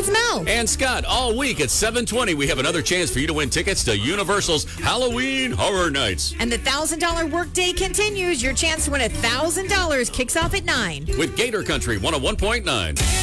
it's Mel. And Scott, all week at 7:20, we have another chance for you to win tickets to Universal's Halloween Horror Nights. And the $1,000 workday continues. Your chance to win $1,000 kicks off at 9. With Gator Country 101.9.